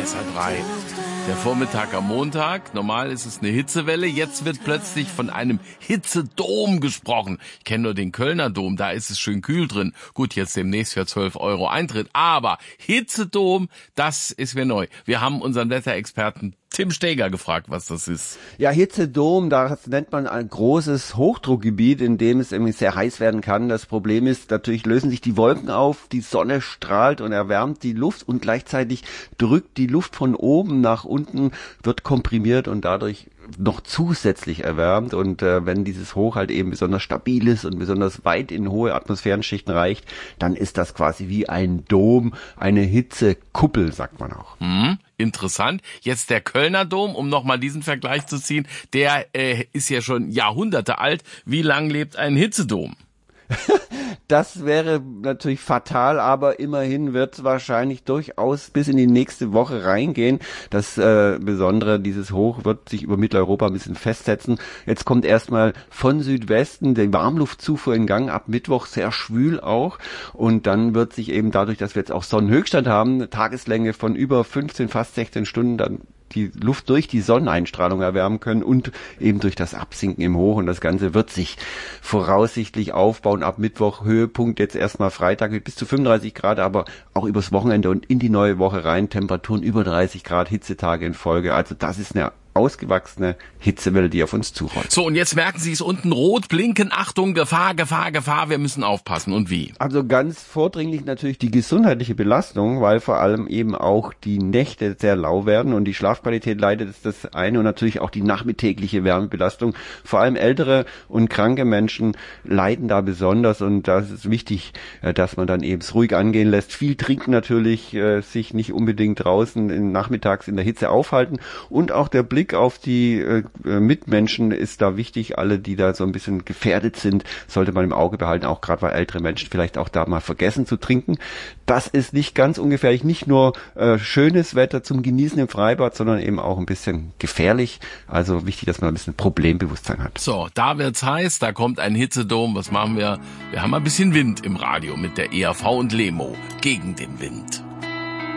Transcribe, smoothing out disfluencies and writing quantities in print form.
SR3. Der Vormittag am Montag. Normal ist es eine Hitzewelle. Jetzt wird plötzlich von einem Hitzedom gesprochen. Ich kenne nur den Kölner Dom, da ist es schön kühl drin. Gut, jetzt demnächst für 12 € Eintritt. Aber Hitzedom, das ist mir neu. Wir haben unseren Wetterexperten Tim Steger gefragt, was das ist. Ja, Hitzedom, das nennt man ein großes Hochdruckgebiet, in dem es irgendwie sehr heiß werden kann. Das Problem ist, natürlich lösen sich die Wolken auf, die Sonne strahlt und erwärmt die Luft und gleichzeitig drückt die Luft von oben nach unten, wird komprimiert und dadurch noch zusätzlich erwärmt. Und wenn dieses Hoch halt eben besonders stabil ist und besonders weit in hohe Atmosphärenschichten reicht, dann ist das quasi wie ein Dom, eine Hitzekuppel, sagt man auch. Interessant. Jetzt der Kölner Dom, um nochmal diesen Vergleich zu ziehen, der ist ja schon Jahrhunderte alt. Wie lang lebt ein Hitzedom? Das wäre natürlich fatal, aber immerhin wird es wahrscheinlich durchaus bis in die nächste Woche reingehen. Das Besondere, dieses Hoch wird sich über Mitteleuropa ein bisschen festsetzen. Jetzt kommt erstmal von Südwesten die Warmluftzufuhr in Gang, ab Mittwoch sehr schwül auch. Und dann wird sich eben dadurch, dass wir jetzt auch Sonnenhöchststand haben, eine Tageslänge von über 15, fast 16 Stunden, dann die Luft durch die Sonneneinstrahlung erwärmen können und eben durch das Absinken im Hoch. Und das Ganze wird sich voraussichtlich aufbauen ab Mittwoch. Höhepunkt jetzt erstmal Freitag mit bis zu 35 Grad, aber auch übers Wochenende und in die neue Woche rein. Temperaturen über 30 Grad, Hitzetage in Folge. Also das ist eine ausgewachsene Hitzewelle, die auf uns zurollt. So, und jetzt merken Sie es unten rot blinken. Achtung, Gefahr, Gefahr, Gefahr. Wir müssen aufpassen. Und wie? Also ganz vordringlich natürlich die gesundheitliche Belastung, weil vor allem eben auch die Nächte sehr lau werden und die Schlafqualität leidet, ist das eine, und natürlich auch die nachmittägliche Wärmebelastung. Vor allem ältere und kranke Menschen leiden da besonders, und da ist es wichtig, dass man dann eben es ruhig angehen lässt. Viel trinken natürlich, sich nicht unbedingt draußen nachmittags in der Hitze aufhalten, und auch der Blick auf die Mitmenschen ist da wichtig. Alle, die da so ein bisschen gefährdet sind, sollte man im Auge behalten, auch gerade weil ältere Menschen vielleicht auch da mal vergessen zu trinken. Das ist nicht ganz ungefährlich, nicht nur schönes Wetter zum Genießen im Freibad, sondern eben auch ein bisschen gefährlich. Also wichtig, dass man ein bisschen Problembewusstsein hat. So, da wird's heiß, da kommt ein Hitzedom. Was machen wir? Wir haben ein bisschen Wind im Radio mit der ERV und Lemo gegen den Wind.